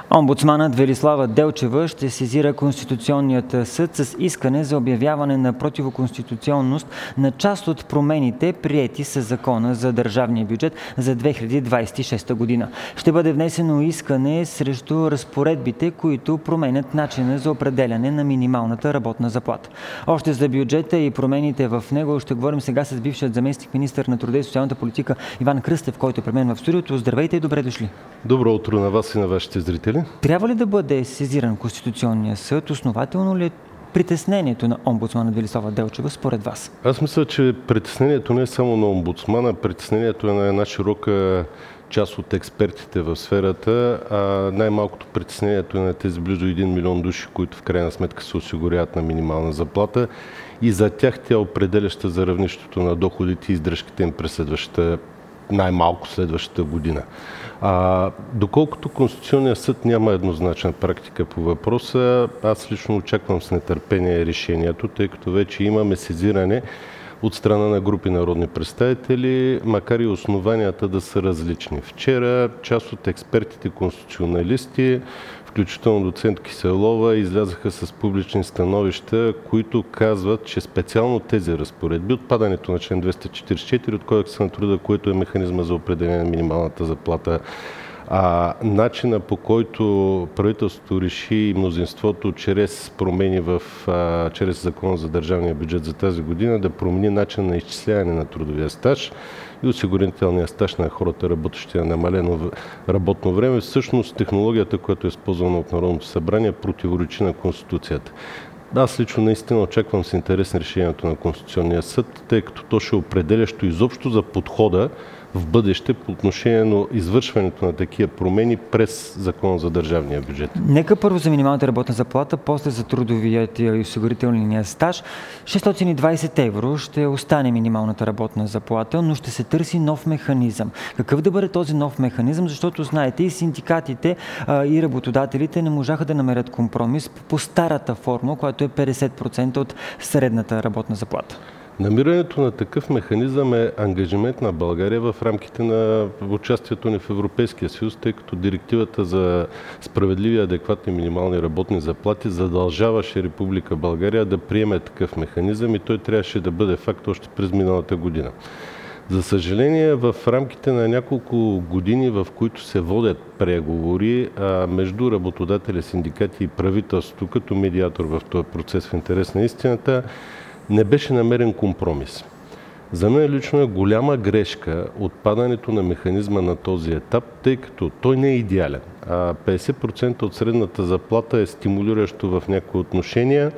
Омбудсманът Велислава Делчева ще сезира Конституционният съд с искане за обявяване на противоконституционност на част от промените, приети с Закона за държавния бюджет за 2026 година. Ще бъде внесено искане срещу разпоредбите, които променят начина за определяне на минималната работна заплата. Още за бюджета и промените в него ще говорим сега с бившият заместник-министър на труда и социалната политика Иван Кръстев, който е при мен в студиото. Здравейте и добре дошли. Добро утро на вас и на вашите зрители. Трябва ли да бъде сезиран Конституционния съд? Основателно ли е притеснението на омбудсмана Велислава Делчева според вас? Аз мисля, че притеснението не е само на омбудсмана, притеснението е на една широка част от експертите в сферата, а най-малкото притеснението е на тези близо 1 милион души, които в крайна сметка се осигуряват на минимална заплата и за тях тя е определяща за равнището на доходите и издръжките им през най-малко следващата година. Доколкото Конституционният съд няма еднозначна практика по въпроса, аз лично очаквам с нетърпение решението, тъй като вече имаме сезиране от страна на групи народни представители, макар и основанията да са различни. Вчера част от експертите конституционалисти, включително доцент Киселова, излязаха с публични становища, които казват, че специално тези разпоредби, отпадането на член 244 от Кодекса на труда, което е механизма за определение на минималната заплата, начина по който правителството реши и мнозинството чрез промени чрез Закона за държавния бюджет за тази година да промени начин на изчисляване на трудовия стаж и осигурителния стаж на хората, работещи на намалено работно време. Всъщност технологията, която е използвана от Народното събрание, противоречи на Конституцията. Аз лично наистина очаквам с интерес решението на Конституционния съд, тъй като то ще е определящо изобщо за подхода в бъдеще по отношение на извършването на такива промени през Закона за държавния бюджет. Нека първо за минималната работна заплата, после за трудовият и осигурителния стаж. 620 евро ще остане минималната работна заплата, но ще се търси нов механизъм. Какъв да бъде този нов механизъм? Защото знаете, и синдикатите и работодателите не можаха да намерят компромис по старата форма, която е 50% от средната работна заплата. Намирането на такъв механизъм е ангажимент на България в рамките на участието ни в Европейския съюз, тъй като директивата за справедливи и адекватни минимални работни заплати задължаваше Република България да приеме такъв механизъм и той трябваше да бъде факт още през миналата година. За съжаление, в рамките на няколко години, в които се водят преговори между работодатели, синдикати и правителството като медиатор в този процес в интерес на истината, не беше намерен компромис. За мен лично е голяма грешка отпадането на механизма на този етап, тъй като той не е идеален. 50% от средната заплата е стимулиращо в някои отношения,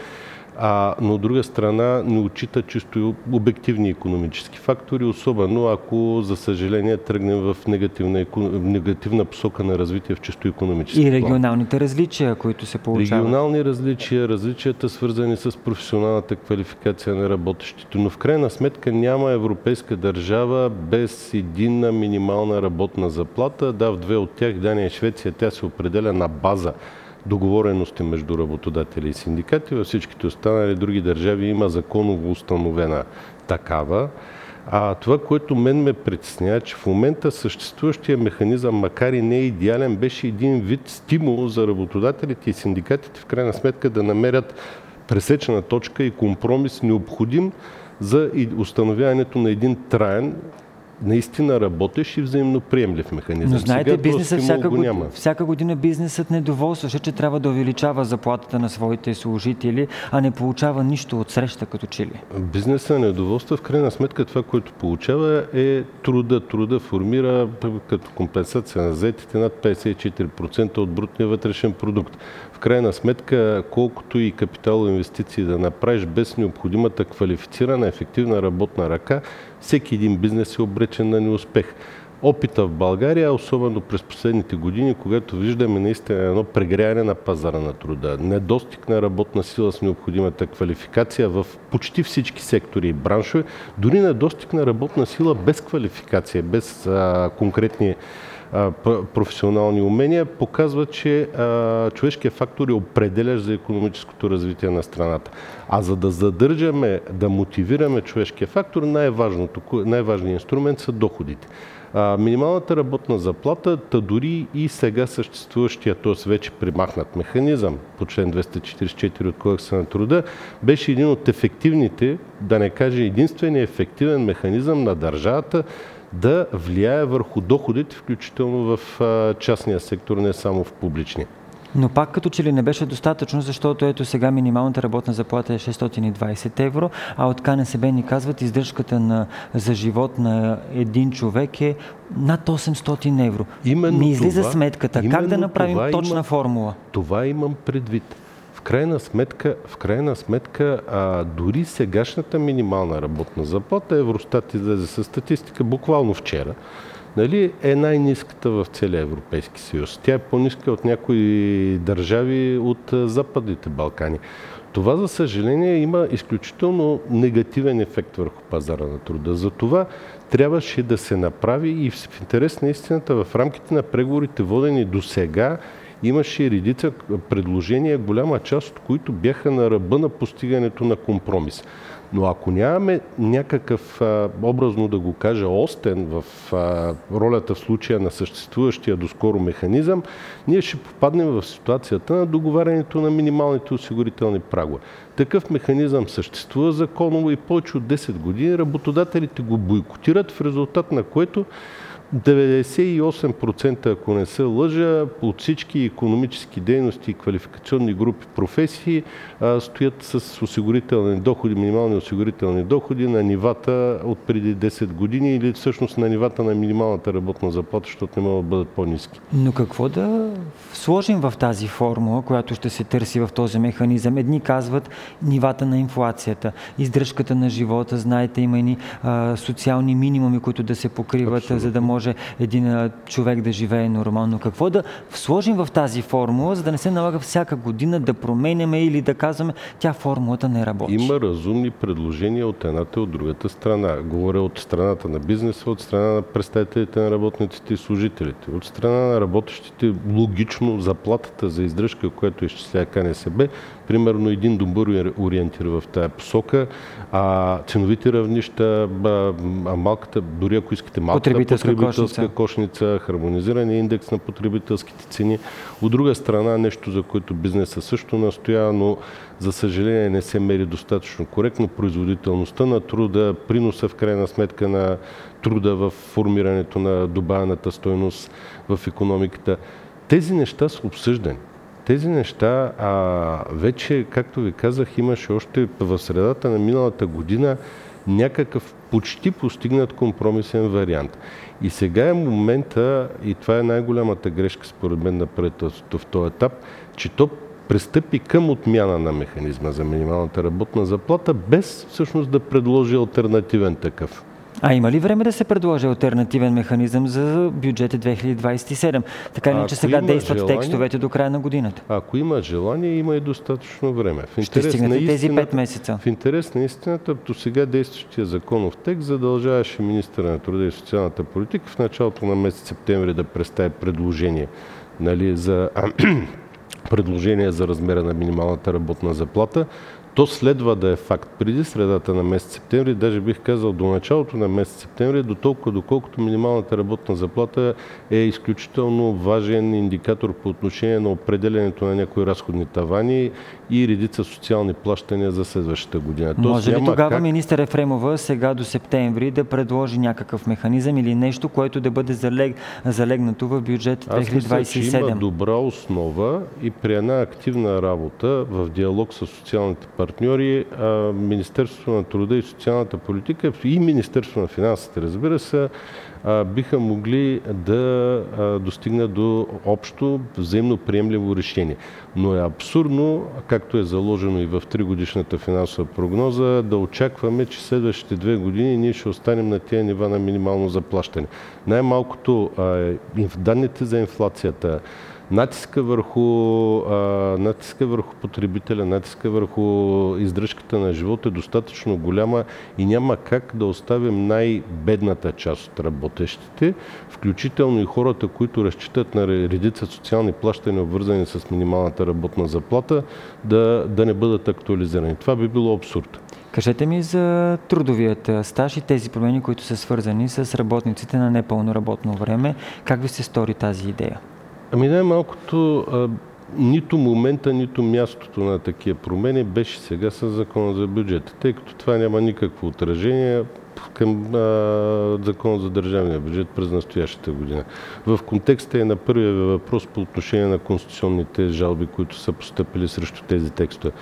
но от друга страна не отчита чисто обективни икономически фактори, особено ако, за съжаление, тръгнем в негативна посока на развитие в чисто икономически план. И регионалните различия, които се получават. Регионални различия, различията свързани с професионалната квалификация на работещите, но в крайна сметка няма европейска държава без единна минимална работна заплата. Да, в две от тях, Дания и Швеция, тя се определя на база договорености между работодатели и синдикати. Във всичките останали други държави има законово установена такава. Това, което мен ме притеснява, че в момента съществуващия механизъм, макар и не идеален, беше един вид стимул за работодателите и синдикатите в крайна сметка да намерят пресечена точка и компромис необходим за установяването на един траен, наистина работещ и взаимно приемлив механизъм. Но знаете, бизнесът всяка година бизнесът недоволстваше, че трябва да увеличава заплатата на своите служители, а не получава нищо от среща като че ли. Бизнесът недоволства, в крайна сметка това, което получава е труда. Труда формира като компенсация на заетите над 54% от брутния вътрешен продукт. В крайна сметка, колкото и капиталови инвестиции да направиш без необходимата квалифицирана, ефективна работна ръка, всеки един бизнес е обречен на неуспех. Опита в България, особено през последните години, когато виждаме наистина едно прегряване на пазара на труда, недостиг на работна сила с необходимата квалификация в почти всички сектори и браншове, дори недостиг на работна сила без квалификация, без конкретни професионални умения, показва, че човешкият фактор е определящ за икономическото развитие на страната. А за да задържаме, да мотивираме човешкия фактор, най-важният инструмент са доходите. Минималната работна заплата, дори и сега съществуващия, т.е. вече примахнат механизъм по член 244 от Кодекса на труда, беше един от ефективните, да не кажа единственият ефективен механизъм на държавата да влияе върху доходите, включително в частния сектор, не само в публичния. Но пак като че ли не беше достатъчно, защото ето сега минималната работна заплата е 620 евро, а от КНСБ ни казват издръжката за живот на един човек е над 800 евро. Не излиза сметката. Как да направим точна формула? Това имам предвид. В крайна сметка, дори сегашната минимална работна заплата, Евростат излезе със статистика буквално вчера, е най-ниската в целия Европейски съюз. Тя е по-ниска от някои държави от Западните Балкани. Това, за съжаление, има изключително негативен ефект върху пазара на труда. Затова трябваше да се направи и в интерес на истината в рамките на преговорите, водени до сега, имаше редица предложения, голяма част от които бяха на ръба на постигането на компромис. Но ако нямаме някакъв, образно да го кажа, остен в ролята в случая на съществуващия доскоро механизъм, ние ще попаднем в ситуацията на договарянето на минималните осигурителни прагове. Такъв механизъм съществува законово и повече от 10 години работодателите го бойкотират, в резултат на което 98%, ако не се лъжа, от всички икономически дейности и квалификационни групи професии стоят с осигурителни доходи, минимални осигурителни доходи на нивата от преди 10 години или всъщност на нивата на минималната работна заплата, защото не могат да бъдат по-ниски. Но какво да сложим в тази формула, която ще се търси в този механизъм? Едни казват нивата на инфлацията, издръжката на живота, знаете, има и социални минимуми, които да се покриват, за да може един човек да живее нормално. Какво да сложим в тази формула, за да не се налага всяка година да променяме или да казваме, тя формулата не работи? Има разумни предложения от едната и от другата страна. Говоря от страната на бизнеса, от страна на представителите на работниците и служителите. От страна на работещите, логично заплатата за издръжка, която изчислява КНСБ, примерно един добър ориентир в тая посока, ценовите равнища, малката, дори ако искате малката потребителска кошница, хармонизиране индекс на потребителските цени. От друга страна, нещо, за което бизнеса също настоява, но за съжаление не се мери достатъчно коректно, производителността на труда, приноса в крайна сметка на труда в формирането на добавената стойност в икономиката. Тези неща са обсъждани. Тези неща вече, както ви казах, имаше още в средата на миналата година някакъв почти постигнат компромисен вариант. И сега е момента, и това е най-голямата грешка според мен на правителството в този етап, че то пристъпи към отмяна на механизма за минималната работна заплата, без всъщност да предложи алтернативен такъв. А има ли време да се предложи алтернативен механизъм за бюджета 2027? Така ли, че сега действат текстовете до края на годината? Ако има желание, има и достатъчно време. Ще стигнете тези 5 месеца? В интерес на истината, до сега действащия законов текст задължаваше министъра на труда и социалната политика в началото на месец септември да представи предложение, за предложение за размера на минималната работна заплата. То следва да е факт преди средата на месец септември, даже бих казал до началото на месец септември, доколкото минималната работна заплата е изключително важен индикатор по отношение на определенето на някои разходни тавани и редица социални плащания за следващата година. Може ли тогава министър Ефремова сега до септември да предложи някакъв механизъм или нещо, което да бъде залегнато в бюджет 2027? Аз мисля, че има добра основа и при една активна работа в диалог с социалните партньори, Министерството на труда и социалната политика и Министерството на финансите, разбира се, биха могли да достигнат до общо взаимно приемливо решение. Но е абсурдно, както е заложено и в 3-годишната финансова прогноза, да очакваме, че следващите 2 години ние ще останем на тези нива на минимално заплащане. Най-малкото данните за инфлацията, натиска върху потребителя, натиска върху издръжката на живота е достатъчно голяма и няма как да оставим най-бедната част от работещите, включително и хората, които разчитат на редица социални плащания, обвързани с минималната работна заплата, да не бъдат актуализирани. Това би било абсурд. Кажете ми за трудовият стаж и тези промени, които са свързани с работниците на непълно работно време. Как ви се стори тази идея? Най-малкото нито момента, нито мястото на такива промени беше сега с Закона за бюджета, тъй като това няма никакво отражение към Закона за държавния бюджет през настоящата година. В контекста е на първия въпрос по отношение на конституционните жалби, които са постъпили срещу тези текстове.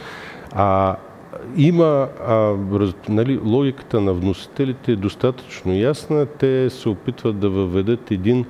Има логиката на вносителите е достатъчно ясна. Те се опитват да въведат един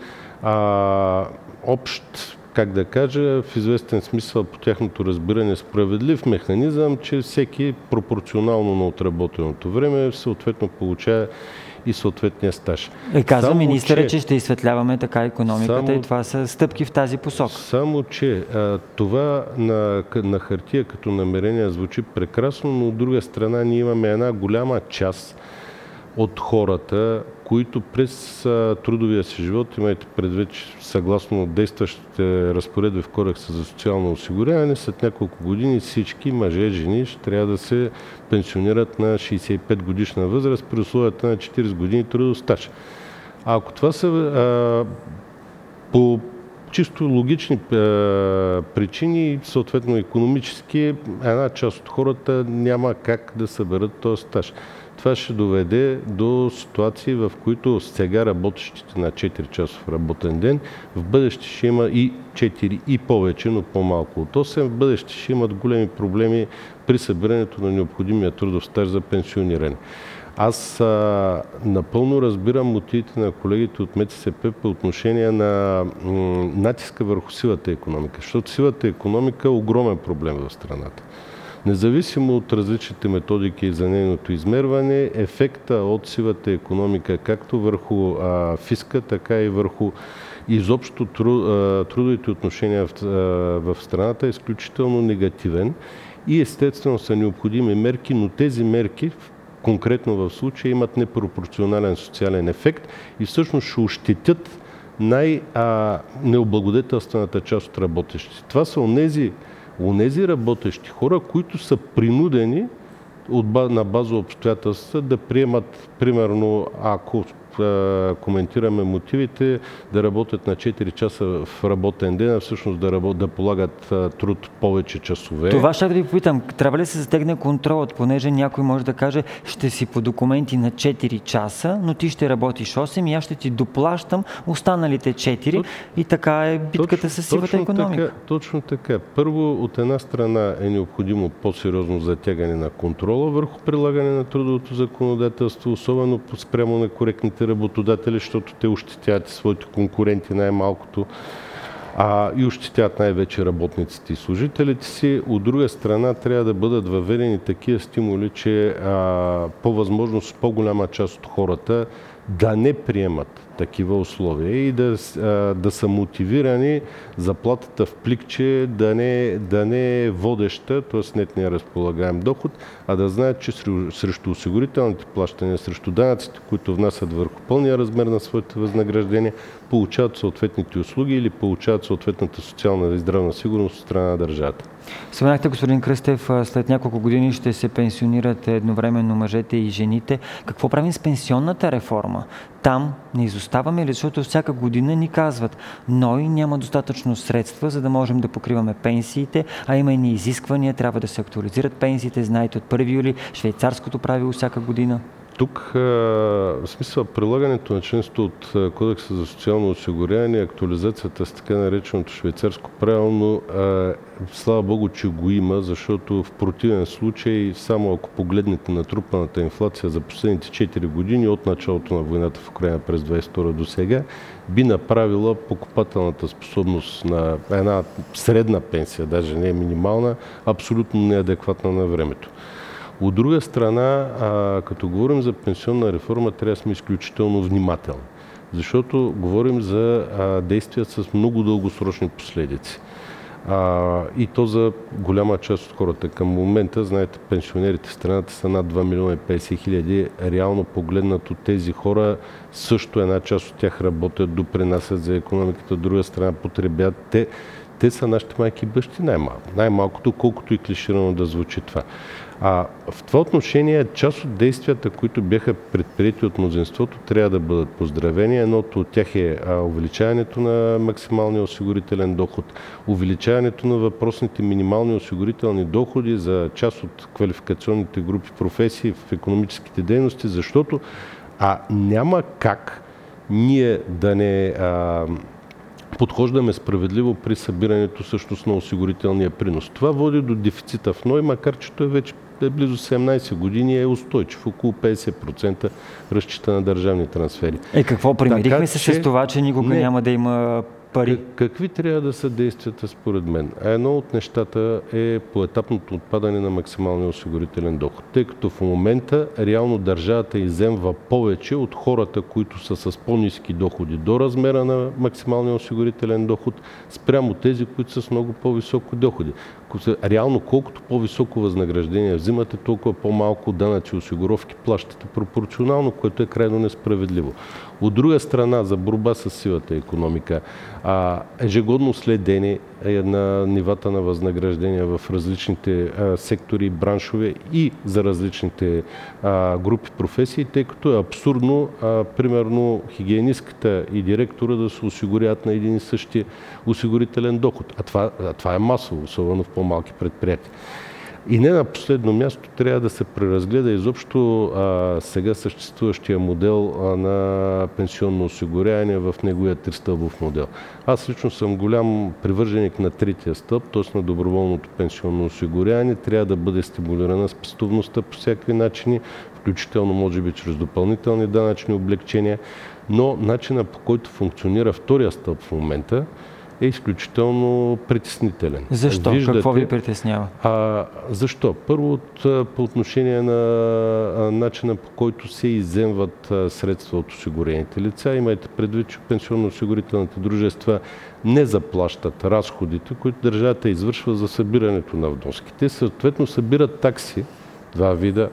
общ, как да кажа, в известен смисъл по тяхното разбиране справедлив механизъм, че всеки пропорционално на отработеното време съответно получава и съответния стаж. Казва министъра, че ще изсветляваме така икономиката и това са стъпки в тази посока. Само, че това на хартия като намерение звучи прекрасно, но от друга страна ние имаме една голяма част от хората, които през трудовия си живот, имайте предвид, че съгласно действащите разпоредби в Кодекса за социално осигуряване, след няколко години всички мъже и жени ще трябва да се пенсионират на 65 годишна възраст при условията на 40 години трудов стаж. Ако това са по чисто логични причини, съответно икономически, една част от хората няма как да съберат този стаж. Това ще доведе до ситуации, в които сега работещите на 4-часов работен ден, в бъдеще ще има и 4 и повече, но по-малко от 8, в бъдеще ще имат големи проблеми при събирането на необходимия трудов стаж за пенсиониране. Аз напълно разбирам мотивите на колегите от МТСП по отношение на натиска върху сивата икономика, защото сивата икономика е огромен проблем в страната. Независимо от различните методики за нейното измерване, ефекта от сивата икономика както върху фиска, така и върху изобщо трудовите отношения в страната е изключително негативен и естествено са необходими мерки, но тези мерки конкретно в случая имат непропорционален социален ефект и всъщност ще ощетят необлагодетелствената част от работещите. Това са онези работещи хора, които са принудени на база обстоятелства да приемат, примерно, ако коментираме мотивите, да работят на 4 часа в работен ден, а всъщност да полагат труд повече часове. Това ще да ви попитам. Трябва ли се затегне контролът, понеже някой може да каже, ще си по документи на 4 часа, но ти ще работиш 8 и аз ще ти доплащам останалите 4 и така е битката с сивата икономика. Точно така. Първо, от една страна е необходимо по-сериозно затягане на контрола върху прилагане на трудовото законодателство, особено спрямо на коректните работодатели, защото те ощетяват своите конкуренти най-малкото и ощетяват най-вече работниците и служителите си. От друга страна трябва да бъдат въведени такива стимули, че по възможност по-голяма част от хората да не приемат такива условия и да са мотивирани заплатата в пликче да не е водеща, т.е. нетния разполагаем доход, а да знаят, че срещу осигурителните плащания, срещу данъците, които внасят върху пълния размер на своите възнаграждения, получават съответните услуги или получават съответната социална и здравна сигурност от страна на държавата. Споменахте, господин Кръстев, след няколко години ще се пенсионират едновременно мъжете и жените. Какво правим с пенсионната реформа? Там не изоставаме ли, защото всяка година ни казват, но и няма достатъчно средства, за да можем да покриваме пенсиите, а има и изисквания, трябва да се актуализират пенсиите, знаете, от 1 юли, швейцарското правило всяка година. Тук, в смисъл, прилагането на членството от Кодекса за социално осигуряване и актуализацията с така нареченото швейцарско правило, слава Богу, че го има, защото в противен случай, само ако погледнете натрупаната инфлация за последните 4 години от началото на войната в Украйна през 22 до сега, би направила покупателната способност на една средна пенсия, даже не е минимална, абсолютно неадекватна на времето. От друга страна, като говорим за пенсионна реформа, трябва да сме изключително внимателни. Защото говорим за действия с много дългосрочни последици. И то за голяма част от хората. Към момента, знаете, пенсионерите в страната са над 2 милиона и 50 хиляди. Реално погледнато тези хора, също една част от тях работят, допринасят за икономиката, от друга страна потребят. Те са нашите майки и бащи най-малкото, колкото и клиширано да звучи това. В това отношение част от действията, които бяха предприети от мнозинството, трябва да бъдат поздравени. Едното от тях е увеличаването на максималния осигурителен доход, увеличаването на въпросните минимални осигурителни доходи за част от квалификационните групи професии в икономическите дейности, защото няма как ние да не подхождаме справедливо при събирането всъщност на осигурителния принос. Това води до дефицита в НОИ, макар че той вече близо 17 години е устойчив, около 50% разчита на държавни трансфери. Какво примирихме се с това, че никога няма да има пари? Какви трябва да са действията според мен? Едно от нещата е поетапното отпадане на максималния осигурителен доход, тъй като в момента реално държавата изземва повече от хората, които са с по-ниски доходи до размера на максималния осигурителен доход, спрямо тези, които са с много по-високи доходи. Реално, колкото по-високо възнаграждение взимате, толкова по-малко данъчни осигуровки плащате пропорционално, което е крайно несправедливо. От друга страна, за борба с сивата икономика, ежегодно следение на нивата на възнаграждения в различните сектори и браншове и за различните групи професии, тъй като е абсурдно, примерно, хигиенистката и директора да се осигуряват на един и същи осигурителен доход. Това е масово, особено в по-малки предприятия. И не на последно място трябва да се преразгледа изобщо сега съществуващия модел на пенсионно осигуряване в неговия тристълбов модел. Аз лично съм голям привърженик на третия стълб, т.е. на доброволното пенсионно осигуряване. Трябва да бъде стимулирана спестовността по всякакви начини, включително може би чрез допълнителни данъчни облекчения, но начинът, по който функционира втория стълб в момента, е изключително притеснителен. Защо? Какво ви притеснява? Защо? Първо, по отношение на начина, по който се изземват средства от осигурените лица. Имайте предвид, че пенсионно-осигурителните дружества не заплащат разходите, които държавата извършва за събирането на вноски. Те съответно събират такси, два вида,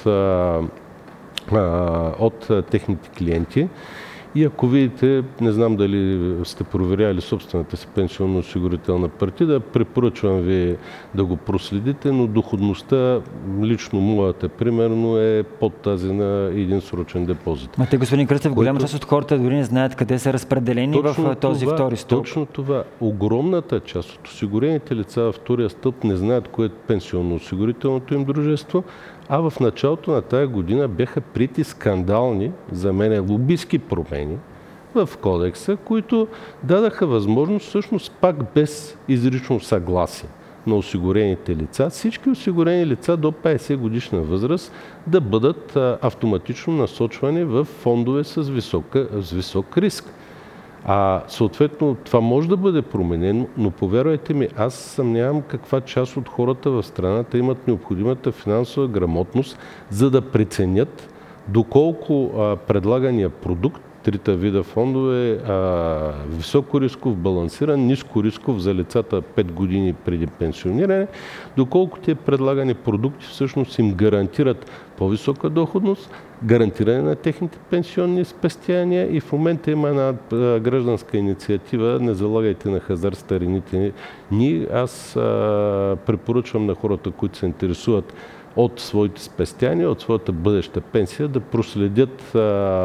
от техните клиенти. И ако видите, не знам дали сте проверяли собствената си пенсионно-осигурителна партида, препоръчвам ви да го проследите, но доходността, лично моята, примерно, е под тази на един срочен депозит. Те, господин Кръстев, голяма част от хората дори не знаят къде са разпределени в този втори стълб. Точно това. Огромната част от осигурените лица във втория стълб не знаят кое е пенсионно-осигурителното им дружество, а в началото на тая година бяха прияти скандални, за мен лобистки промени в кодекса, които дадаха възможност, всъщност пак без изрично съгласие на осигурените лица, всички осигурени лица до 50 годишна възраст да бъдат автоматично насочвани в фондове с висок риск. Съответно, това може да бъде променено, но повярвайте ми, аз съмнявам каква част от хората в страната имат необходимата финансова грамотност, за да преценят доколко предлагания продукт, трите вида фондове, високо рисков, балансиран, ниско рисков за лицата 5 години преди пенсиониране, доколко тези предлагани продукти всъщност им гарантират по-висока доходност, гарантиране на техните пенсионни спестявания и в момента има една гражданска инициатива "Не залагайте на хазарт старините ни". Аз препоръчвам на хората, които се интересуват от своите спестявания, от своята бъдеща пенсия, да проследят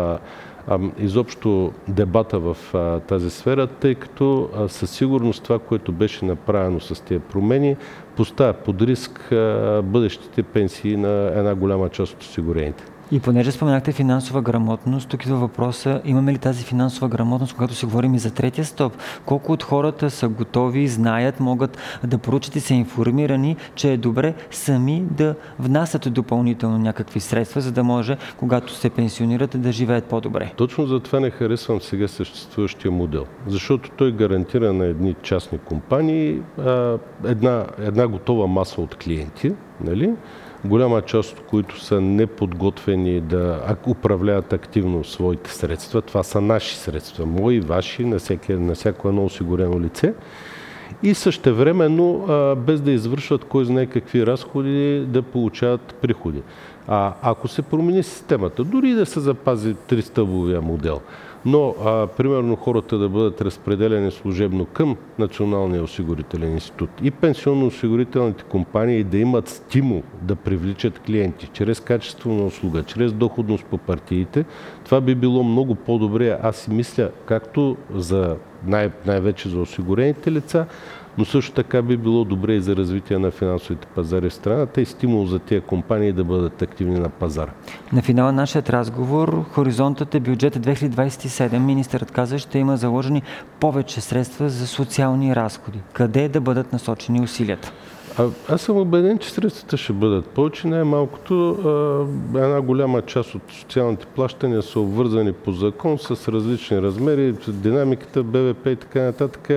изобщо дебата в тази сфера, тъй като със сигурност това, което беше направено с тези промени, поставя под риск бъдещите пенсии на една голяма част от осигурените. И понеже споменахте финансова грамотност, тук идва въпроса, имаме ли тази финансова грамотност, когато си говорим и за третия стълб? Колко от хората са готови, знаят, могат да поручат и са информирани, че е добре сами да внасят допълнително някакви средства, за да може, когато се пенсионират, да живеят по-добре? Точно за това не харесвам сега съществуващия модел, защото той гарантира на едни частни компании една готова маса от клиенти, Нали? Голяма част от които са неподготвени да управляват активно своите средства. Това са наши средства, мои, ваши, на всяко едно осигурено лице. И същевременно, без да извършват кой знае какви разходи, да получават приходи. Ако се промени системата, дори да се запази тристълбовия модел, но примерно хората да бъдат разпределени служебно към Националния осигурителен институт и пенсионно-осигурителните компании да имат стимул да привличат клиенти чрез качество на услуга, чрез доходност по партиите, това би било много по-добре, аз си мисля, както за най-вече за осигурените лица, но също така би било добре и за развитие на финансовите пазари в страната и стимул за тези компании да бъдат активни на пазара. На финала на нашият разговор, хоризонтът е бюджет 2027. Министърът каза, ще има заложени повече средства за социални разходи. Къде да бъдат насочени усилията? Аз съм убеден, че средствата ще бъдат повече. Най-малкото една голяма част от социалните плащания са обвързани по закон с различни размери, динамиката, БВП и така нататък,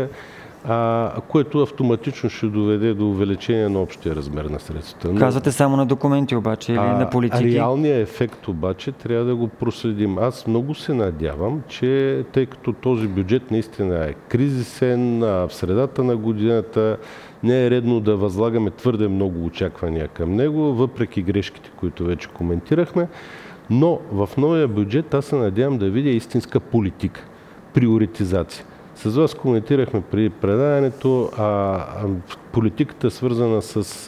което автоматично ще доведе до увеличение на общия размер на средствата. Казвате само на документи обаче или на политики? Реалният ефект обаче трябва да го проследим. Аз много се надявам, че тъй като този бюджет наистина е кризисен, в средата на годината не е редно да възлагаме твърде много очаквания към него, въпреки грешките, които вече коментирахме. Но в новия бюджет аз се надявам да видя истинска политика, приоритизация. С вас коментирахме при предаването политиката, свързана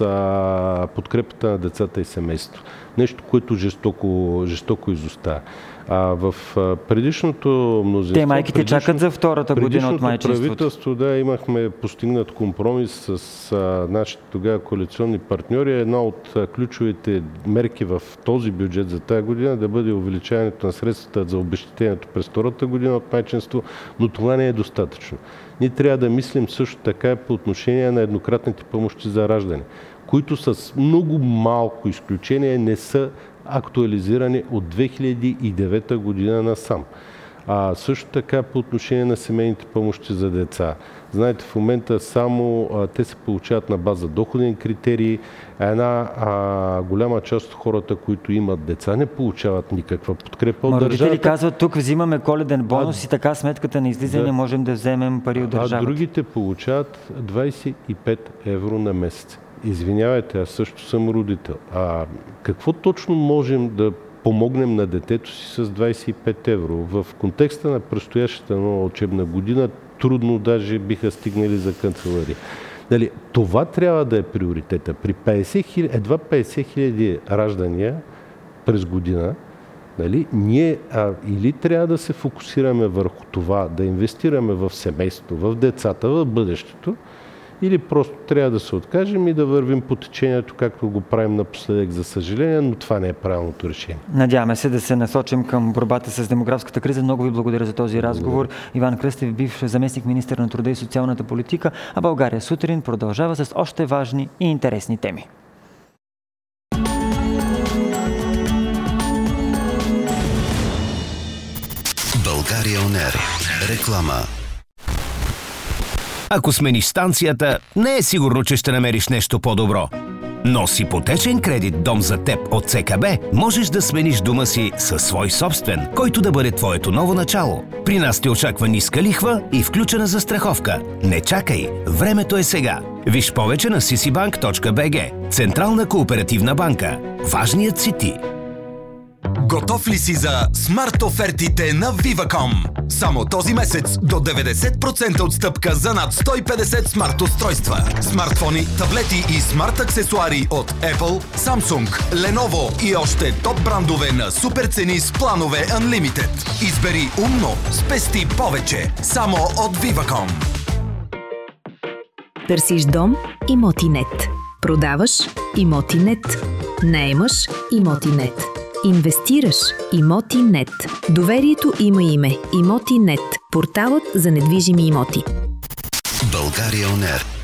с подкрепата на децата и семейството. Нещо, което жестоко изостава. В предишното мнозинство... Те майките чакат за втората година от майчинството. Правителство, имахме постигнат компромис с нашите тогава коалиционни партньори. Една от ключовите мерки в този бюджет за тази година да бъде увеличаването на средствата за обезщетението през втората година от майчинство, но това не е достатъчно. Ние трябва да мислим също така по отношение на еднократните помощи за раждане, които с много малко изключение не са актуализирани от 2009 година насам. Също така по отношение на семейните помощи за деца. Знаете, в момента само те се получават на база доходен критерий. Една голяма част от хората, които имат деца, не получават никаква подкрепа от държавата. Родители казват, тук взимаме коледен бонус и така сметката на излизане можем да вземем пари от държавата. Другите получават 25 евро на месец. Извинявайте, аз също съм родител. Какво точно можем да помогнем на детето си с 25 евро? В контекста на предстоящата нова учебна година трудно даже биха стигнали за канцелария. Това трябва да е приоритета. При едва 50 хиляди раждания през година, ние или трябва да се фокусираме върху това, да инвестираме в семейството, в децата, в бъдещето, или просто трябва да се откажем и да вървим по течението, както го правим напоследък, за съжаление, но това не е правилното решение. Надяваме се да се насочим към борбата с демографската криза. Много ви благодаря за този разговор. Иван Кръстев, бивш заместник министър на труда и социалната политика, а България сутрин продължава с още важни и интересни теми. България ОНЕР. Реклама. Ако смениш станцията, не е сигурно, че ще намериш нещо по-добро. Но с ипотечен кредит «Дом за теб» от ЦКБ можеш да смениш дома си със свой собствен, който да бъде твоето ново начало. При нас те очаква ниска лихва и включена застраховка. Не чакай, времето е сега. Виж повече на ccbank.bg. Централна кооперативна банка. Важният си ти. Готов ли си за смарт офертите на Viva.com? Само този месец до 90% отстъпка за над 150 смарт устройства. Смартфони, таблети и смарт аксесуари от Apple, Samsung, Lenovo и още топ брандове на супер цени с планове Unlimited. Избери умно, спести повече. Само от Viva.com. Търсиш дом? Имотинет. Продаваш? Имотинет. Наемаш? Имотинет. Инвестираш? Имотинет. Доверието има име. Имотинет. Порталът за недвижими имоти. България ОНЕР.